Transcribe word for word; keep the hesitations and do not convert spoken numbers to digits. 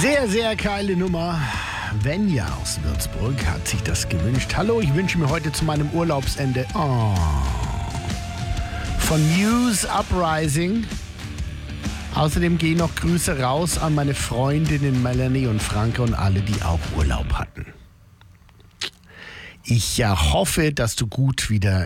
Sehr, sehr geile Nummer. Venja aus Würzburg hat sich das gewünscht. Hallo, ich wünsche mir heute zu meinem Urlaubsende oh, von Muse Uprising. Außerdem gehen noch Grüße raus an meine Freundinnen Melanie und Franke und alle, die auch Urlaub hatten. Ich ja hoffe, dass du gut wieder